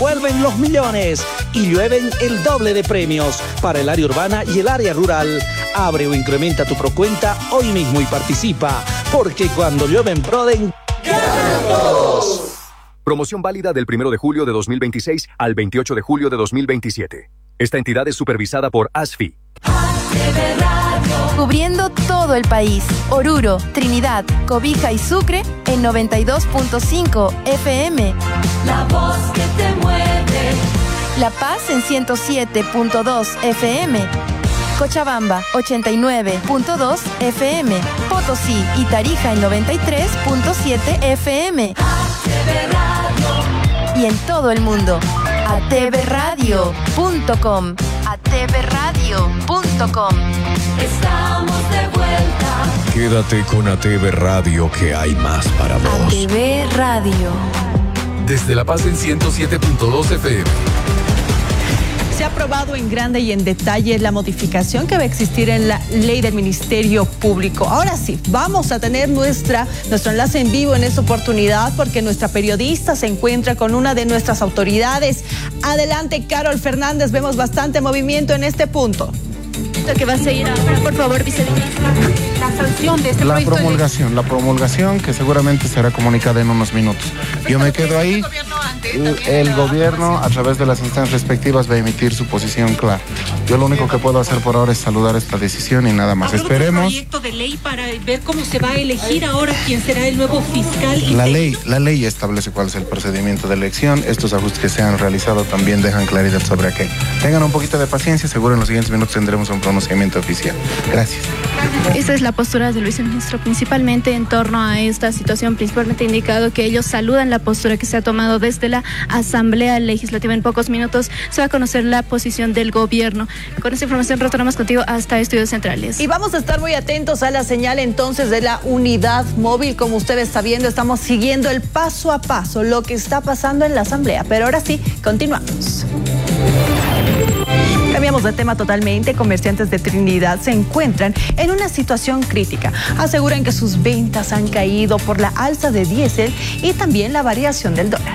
vuelven los millones y llueven el doble de premios para el área urbana y el área rural. Abre o incrementa tu procuenta hoy mismo y participa, porque cuando llueve en Proden, ¡ganan todos! Promoción válida del 1 de julio de 2026 al 28 de julio de 2027. Esta entidad es supervisada por ASFI. Cubriendo todo el país. Oruro, Trinidad, Cobija y Sucre en 92.5 FM. La voz que te mueve. La Paz en 107.2 FM. Cochabamba 89.2 FM. Potosí y Tarija en 93.7 FM. Y en todo el mundo, atvradio.com. atvradio.com. Estamos de vuelta. Quédate con ATV Radio, que hay más para vos. ATV Radio. Desde La Paz en 107.2 FM. Se ha aprobado en grande y en detalle la modificación que va a existir en la ley del Ministerio Público. Ahora sí, vamos a tener nuestro enlace en vivo en esta oportunidad, porque nuestra periodista se encuentra con una de nuestras autoridades. Adelante, Carol Fernández, vemos bastante movimiento en este punto. Que va a seguir ahora, por favor, viceministra, la sanción de este proyecto. La promulgación que seguramente será comunicada en unos minutos. Yo me quedo ahí. El gobierno, a través de las instancias respectivas, va a emitir su posición clara. Yo lo único que puedo hacer por ahora es saludar esta decisión y nada más. Esperemos. ¿Un proyecto de ley para ver cómo se va a elegir ahora quién será el nuevo fiscal? La ley establece cuál es el procedimiento de elección. Estos ajustes que se han realizado también dejan claridad sobre aquello. Tengan un poquito de paciencia, seguro en los siguientes minutos tendremos un pronunciamiento oficial. Gracias. Esa es la postura del viceministro, principalmente en torno a esta situación, principalmente indicado que ellos saludan la postura que se ha tomado desde la Asamblea Legislativa. En pocos minutos se va a conocer la posición del gobierno. Con esta información retornamos contigo hasta Estudios Centrales. Y vamos a estar muy atentos a la señal entonces de la unidad móvil. Como usted está viendo, estamos siguiendo el paso a paso lo que está pasando en la Asamblea. Pero ahora sí, continuamos. Cambiamos de tema totalmente. Comerciantes de Trinidad se encuentran en una situación crítica. Aseguran que sus ventas han caído por la alza de diésel y también la variación del dólar.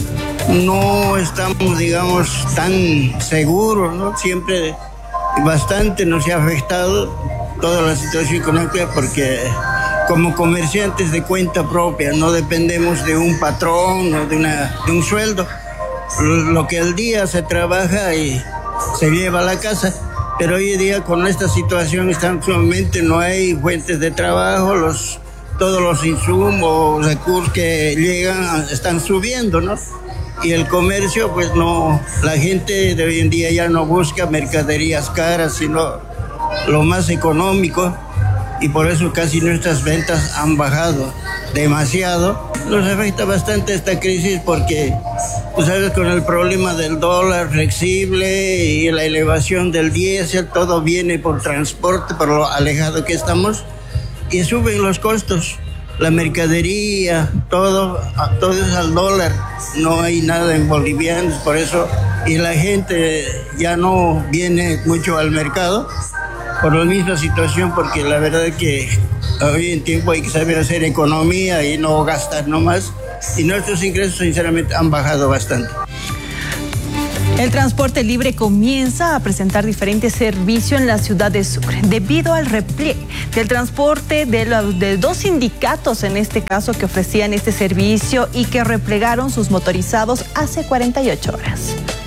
No estamos, digamos, tan seguros, ¿no? Siempre bastante nos ha afectado toda la situación económica, porque como comerciantes de cuenta propia no dependemos de un patrón o de un sueldo. Lo que al día se trabaja y se lleva a la casa, pero hoy en día con esta situación sumamente no hay fuentes de trabajo, todos los insumos, recursos que llegan están subiendo, ¿no? Y el comercio, pues no, la gente de hoy en día ya no busca mercaderías caras, sino lo más económico, y por eso casi nuestras ventas han bajado demasiado. Nos afecta bastante esta crisis porque, tú sabes, con el problema del dólar flexible y la elevación del diésel, todo viene por transporte, por lo alejado que estamos, y suben los costos. La mercadería, todo es al dólar, no hay nada en bolivianos, por eso, y la gente ya no viene mucho al mercado por la misma situación, porque la verdad es que hoy en tiempo hay que saber hacer economía y no gastar nomás, y nuestros ingresos sinceramente han bajado bastante. El transporte libre comienza a presentar diferentes servicios en la ciudad de Sucre debido al repliegue del transporte de dos sindicatos, en este caso, que ofrecían este servicio y que replegaron sus motorizados hace 48 horas.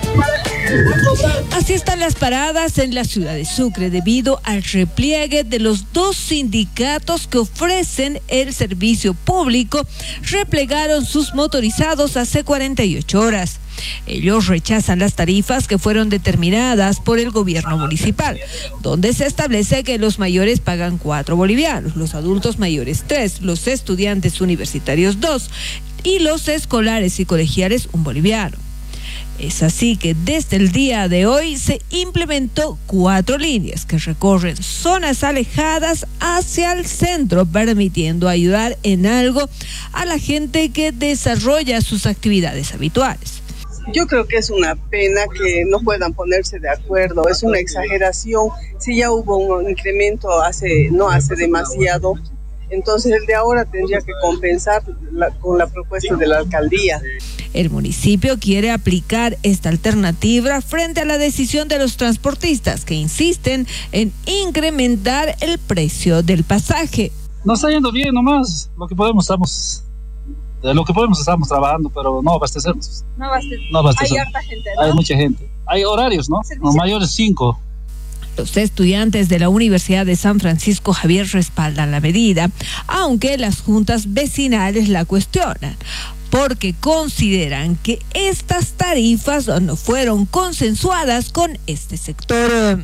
Así están las paradas en la ciudad de Sucre debido al repliegue de los dos sindicatos que ofrecen el servicio público. Replegaron sus motorizados hace 48 horas. Ellos rechazan las tarifas que fueron determinadas por el gobierno municipal, donde se establece que los mayores pagan 4 bolivianos, los adultos mayores 3, los estudiantes universitarios 2 y los escolares y colegiales 1 boliviano. Es así que desde el día de hoy se implementó 4 líneas que recorren zonas alejadas hacia el centro, permitiendo ayudar en algo a la gente que desarrolla sus actividades habituales. Yo creo que es una pena que no puedan ponerse de acuerdo, es una exageración. Si ya hubo un incremento no hace demasiado, Entonces el de ahora tendría que compensar con la propuesta de la alcaldía. El municipio quiere aplicar esta alternativa frente a la decisión de los transportistas que insisten en incrementar el precio del pasaje. Nos está yendo bien nomás, lo que podemos estamos trabajando, pero no abastecemos. No abastecemos. Hay harta gente, ¿no? Hay mucha gente. Hay horarios, ¿no? Los mayores 5. Los estudiantes de la Universidad de San Francisco Javier respaldan la medida, aunque las juntas vecinales la cuestionan, porque consideran que estas tarifas no fueron consensuadas con este sector.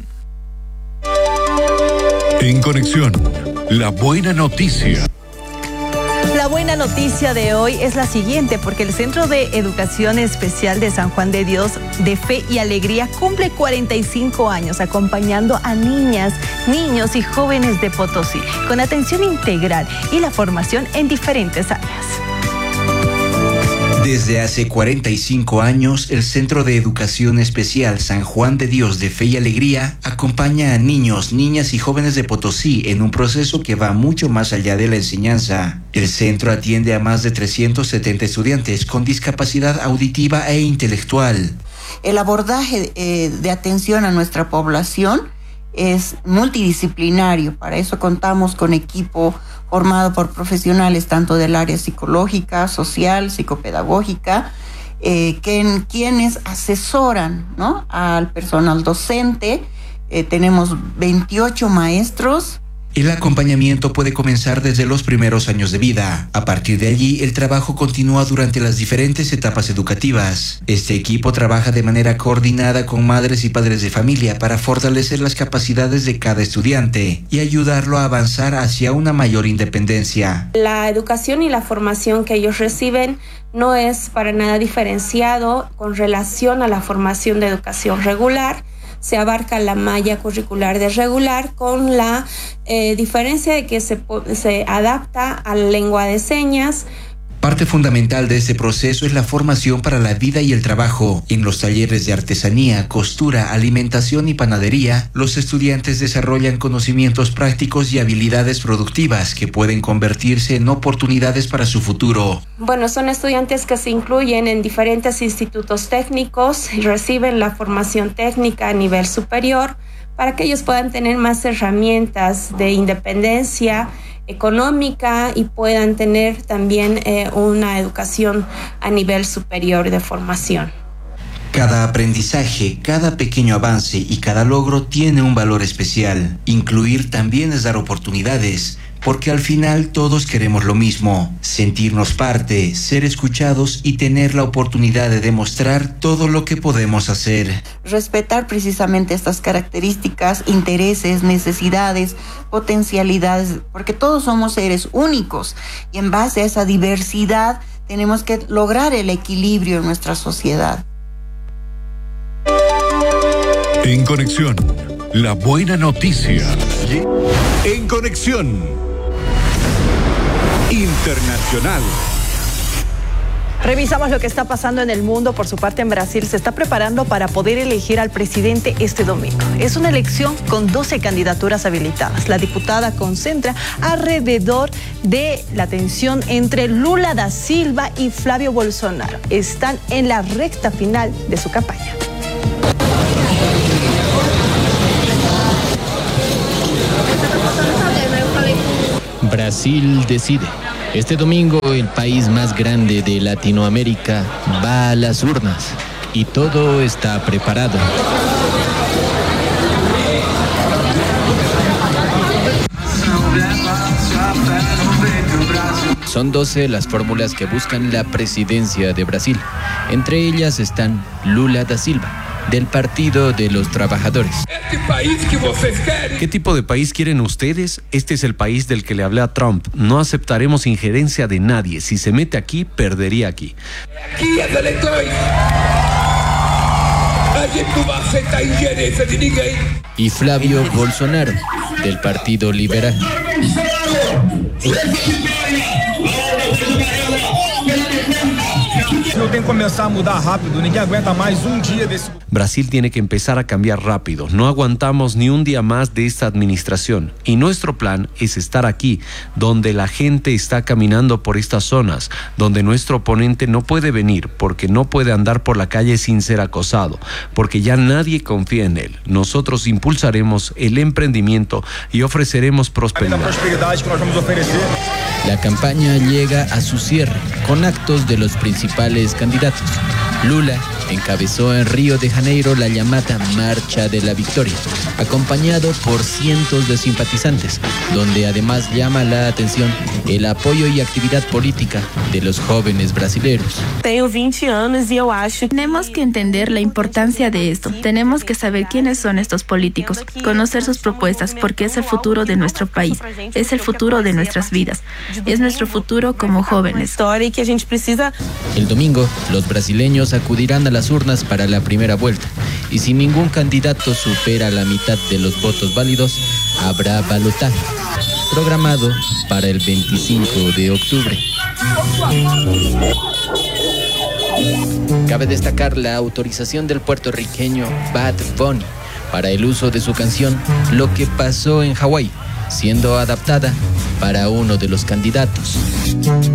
En Conexión, la buena noticia. La buena noticia de hoy es la siguiente, porque el Centro de Educación Especial de San Juan de Dios de Fe y Alegría cumple 45 años acompañando a niñas, niños y jóvenes de Potosí con atención integral y la formación en diferentes áreas. Desde hace 45 años, el Centro de Educación Especial San Juan de Dios de Fe y Alegría acompaña a niños, niñas y jóvenes de Potosí en un proceso que va mucho más allá de la enseñanza. El centro atiende a más de 370 estudiantes con discapacidad auditiva e intelectual. El abordaje de atención a nuestra población es multidisciplinario. Para eso contamos con equipo formado por profesionales tanto del área psicológica, social, psicopedagógica, quienes asesoran, ¿no?, al personal docente. Tenemos 28 maestros. El acompañamiento puede comenzar desde los primeros años de vida. A partir de allí, el trabajo continúa durante las diferentes etapas educativas. Este equipo trabaja de manera coordinada con madres y padres de familia para fortalecer las capacidades de cada estudiante y ayudarlo a avanzar hacia una mayor independencia. La educación y la formación que ellos reciben no es para nada diferenciado con relación a la formación de educación regular. Se abarca la malla curricular de regular con la diferencia de que se adapta a la lengua de señas. Parte fundamental de este proceso es la formación para la vida y el trabajo. En los talleres de artesanía, costura, alimentación y panadería, los estudiantes desarrollan conocimientos prácticos y habilidades productivas que pueden convertirse en oportunidades para su futuro. Bueno, son estudiantes que se incluyen en diferentes institutos técnicos y reciben la formación técnica a nivel superior para que ellos puedan tener más herramientas de independencia económica y puedan tener también una educación a nivel superior de formación. Cada aprendizaje, cada pequeño avance y cada logro tiene un valor especial. Incluir también es dar oportunidades, porque al final todos queremos lo mismo: sentirnos parte, ser escuchados y tener la oportunidad de demostrar todo lo que podemos hacer. Respetar precisamente estas características, intereses, necesidades, potencialidades, porque todos somos seres únicos y en base a esa diversidad tenemos que lograr el equilibrio en nuestra sociedad. En Conexión, la buena noticia. En Conexión Internacional. Revisamos lo que está pasando en el mundo. Por su parte, en Brasil se está preparando para poder elegir al presidente este domingo. Es una elección con 12 candidaturas habilitadas. La diputada concentra alrededor de la tensión entre Lula da Silva y Flavio Bolsonaro. Están en la recta final de su campaña. Brasil decide. Este domingo el país más grande de Latinoamérica va a las urnas y todo está preparado. Son 12 las fórmulas que buscan la presidencia de Brasil. Entre ellas están Lula da Silva, del Partido de los Trabajadores. ¿Qué tipo de país quieren ustedes? Este es el país del que le hablé a Trump. No aceptaremos injerencia de nadie. Si se mete aquí, perdería aquí. Y Flavio Bolsonaro, del Partido Liberal. Brasil tiene que empezar a cambiar rápido. No aguantamos ni un día más de esta administración. Y nuestro plan es estar aquí, donde la gente está caminando por estas zonas, donde nuestro oponente no puede venir, porque no puede andar por la calle sin ser acosado, porque ya nadie confía en él. Nosotros impulsaremos el emprendimiento y ofreceremos prosperidad. La campaña llega a su cierre con actos de los principales candidatos. Lula encabezó en Río de Janeiro la llamada Marcha de la Victoria, acompañado por cientos de simpatizantes, donde además llama la atención el apoyo y actividad política de los jóvenes brasileños. Tengo 20 años y yo acho. Tenemos que entender la importancia de esto. Tenemos que saber quiénes son estos políticos, conocer sus propuestas, porque es el futuro de nuestro país, es el futuro de nuestras vidas, es nuestro futuro como jóvenes. El domingo, los brasileños acudirán a las urnas para la primera vuelta, y si ningún candidato supera la mitad de los votos válidos, habrá balotaje, programado para el 25 de octubre. Cabe destacar la autorización del puertorriqueño Bad Bunny para el uso de su canción Lo que pasó en Hawái, siendo adaptada para uno de los candidatos.